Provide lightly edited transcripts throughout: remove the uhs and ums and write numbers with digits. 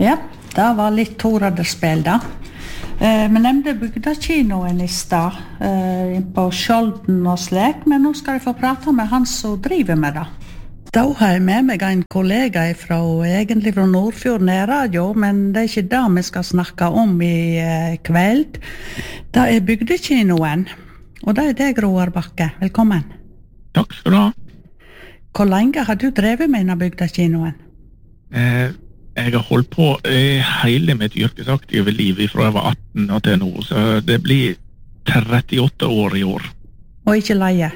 Ja, det var litt Toraderspill da. Vi nevnte bygdakinoen I stad, på Skjolden og slik, men nå skal jeg få prate med han som driver med det. Da har jeg med meg en kollega egentlig fra Nordfjord Nærradio, men det ikke det vi skal snakke om I kveld. Det bygdekinoen, og det deg, Roar Bakke. Velkommen. Takk skal du ha. Hvor lenge har du drevet med denne bygdekinoen? Jeg har holdt på hele mitt yrkesaktive liv fra jeg var 18 og til nå, så det blir 38 år I år. Og ikke leie?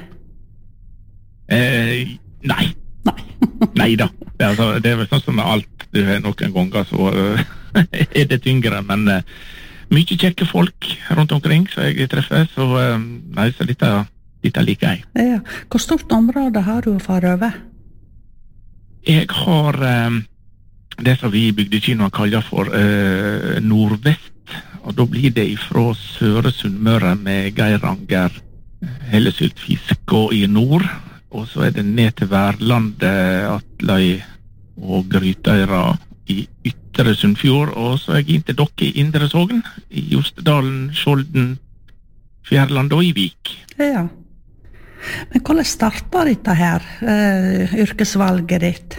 Nei. Neida. Det vel sånn som med alt. Du har noen ganger så det tyngre, men mye kjekke folk rundt omkring så jeg treffer, så nei, så dette liker jeg. Ja. Hvor stort område har du å fare over? Jeg har det som vi I bygdekinoen kaller for nordvest, og da blir det fra Søre Sunnmøre med Geiranger, Hellesylt, Fisk og I nord, og så det ned til Værlandet, Atløy og Grytøyra I Ytre Sunnfjord, og så inn til Dokke I Indre Sogn, I Jostedalen, Skjolden, Fjærland og I Vik. Ja. Men hvordan startet dette her, yrkesvalget ditt?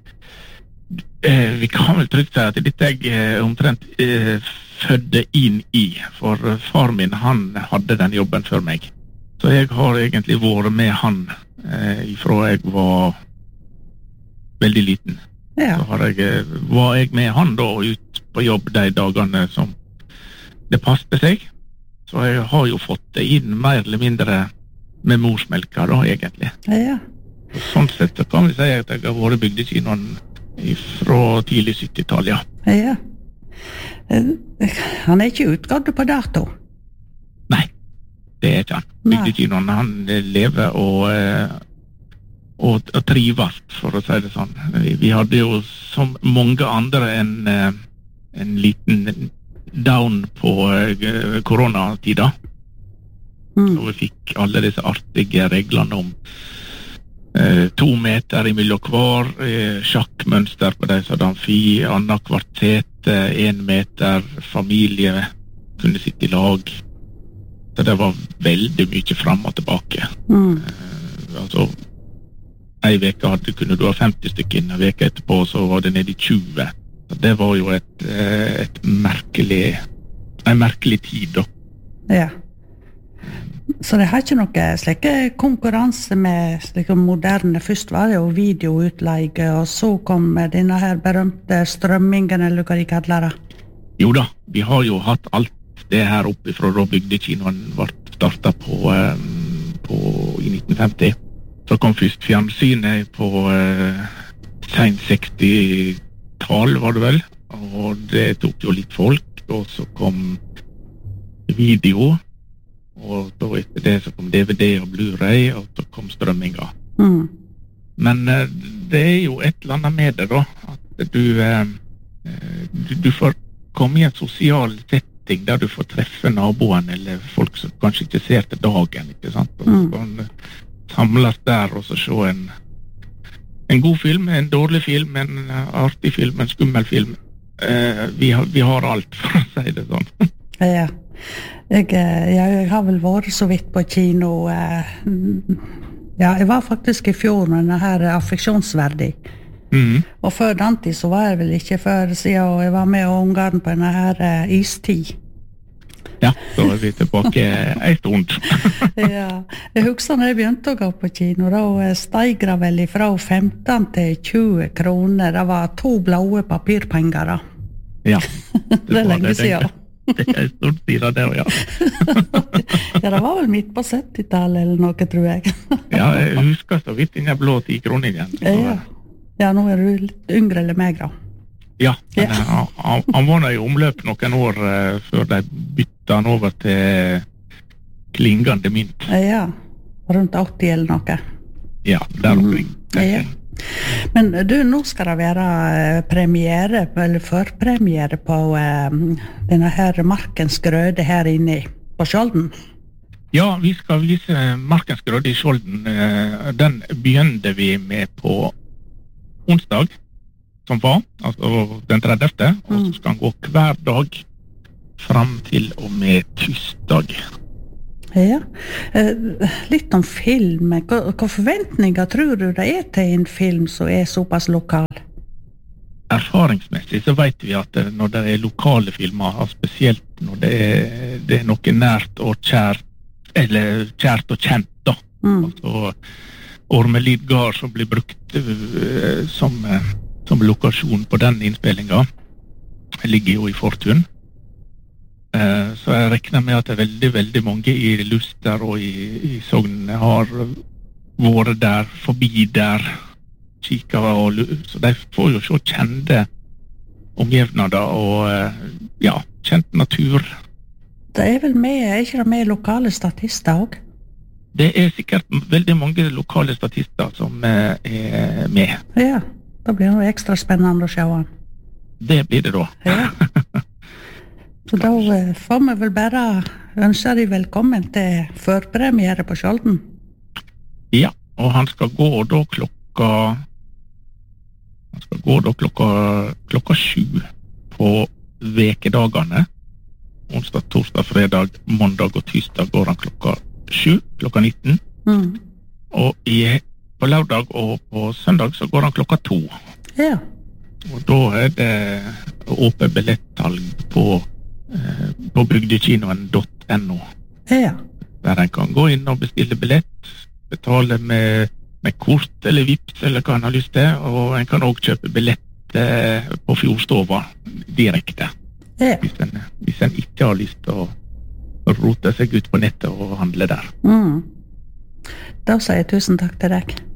Vi kan vel trygt si at dette jeg omtrent fødde inn I, for far min han hadde den jobben før meg. Så jeg har egentlig vært med han ifra jeg var veldig liten. Ja. Så var jeg med han da ut på jobb de dagene som det passte seg. Så jeg har jo fått det inn mer eller mindre med morsmelka da, egentlig. Ja. Og sånn sett så kan vi si at jeg har vært bygdekinoen fra tidlig 70-tall, ja. Ja. Han ikke utgått på dato? Nei, det ikke han. Bygdekinoen, han lever og trives, for å si det sånn. Vi hadde jo som mange andre en liten down på koronatida. Og vi fikk alle disse artige reglene om 2 meter imellom hver, sjakkmønster på de som amfi, annethvert sete, 1 meter, familie kunne sitte I lag. Så det var veldig mye fram og tilbake. Altså, en veke kunne du ha 50 stykker inn, en veke etterpå så var det nede I 20. Så det var jo en merkelig tid da. Ja. Så det har ikke noe slike konkurranse med slike moderne. Først var det jo videoutleie, og så kom denne her berømte strømmingen, eller hva de kaller det. Jo da, vi har jo hatt alt det her oppe fra da bygdekinoen ble startet på I 1950. Så kom først fjernsynet på sent 60-tall, var det vel. Og det tok jo litt folk, og så kom video, og da etter det så kom DVD og Blu-ray, og så kom strømminga. Men det jo et eller annet med det da, at du får komme I en sosial setting der du får treffe naboen, eller folk som kanskje ikke ser til dagen, ikke sant? Og så kan samles der og så se en god film, en dårlig film, en artig film, en skummel film. Vi har alt, for å si det sånn. Ja. Jeg har vel vært så vidt på kino. Ja, jeg var faktisk I fjor med denne her affeksjonsverdig. Og før den tid så var jeg vel ikke før siden jeg var med ungene på denne her istid. Ja, så vi tilbake en stund. Ja, jeg husker når jeg begynte å gå på kino, da steg det vel fra 15 til 20 kroner. Det var 2 blåe papirpenger da. Ja. Det lenge siden. Det stort siden det, ja. Ja, det var vel midt på 70-tallet eller noe, tror jeg. Ja, jeg husker så vidt den blå 10 kroner igjen. Ja, nå du litt yngre eller meg da. Ja, men han var I omløp noen år før de bytta han over til klingende mynt. Ja, rundt 80 eller noe. Ja, der omkring. Ja. Men du, nå skal det være premiere, eller førpremiere på denne her Markens Grøde her inne på Skjolden. Ja, vi skal vise Markens Grøde I Skjolden. Den begynte vi med på onsdag. som var, altså den 30. Og så skal han gå hver dag fram til og med tirsdag. Ja, litt om film. Hva forventninger tror du det til en film som såpass lokal? Erfaringsmessig så vet vi at når det lokale filmer, spesielt når det noe nært og kjært, eller kjært og kjent da. Altså Ormelid Gard som blir brukt som lokasjon på den innspillingen, ligger jo i Fortun. Så jeg regner med at det veldig, veldig mange i Luster og i Sogn har vært der, forbi der, kikket, så de får jo så kjente omgivnader og kjent natur. Det vel med, ikke det med lokale statister også? Det sikkert veldig mange lokale statister som er med. Ja, da blir det ekstra spennende å se han. Det blir det da. Ja. Så da får vi vel bare ønske deg velkommen til førpremiere på Skjolden. Ja, og han skal gå da klokka 7 på vekedagene. Onsdag, torsdag, fredag, mandag og tirsdag går han klokka 7, klokka 19. Og på lørdag og på søndag så går han klokka 2. Ja. Og da det åpen billettsalg på bygdekinoen.no. Ja. Der en kan gå inn og bestille billett, betale med kort eller vips eller hva en har lyst til, og en kan også kjøpe billett på Fjordstova direkte. Ja. Hvis en ikke har lyst til å rote seg ut på nettet og handle der. Da sier jeg tusen takk til deg.